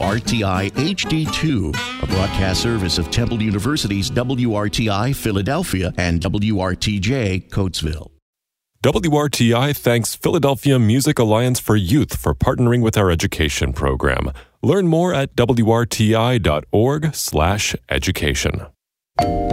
WRTI HD2, a broadcast service of Temple University's WRTI Philadelphia and WRTJ Coatesville. WRTI thanks Philadelphia Music Alliance for Youth for partnering with our education program. Learn more at wrti.org/education.